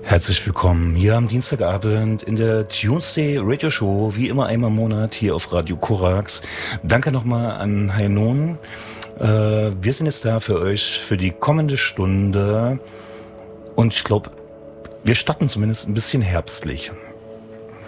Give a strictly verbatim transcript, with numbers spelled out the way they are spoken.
Herzlich willkommen hier am Dienstagabend in der Tuesday Radio Show, wie immer einmal im Monat hier auf Radio Korax. Danke nochmal an Heinon. Äh, wir sind jetzt da für euch für die kommende Stunde und ich glaube, wir starten zumindest ein bisschen herbstlich.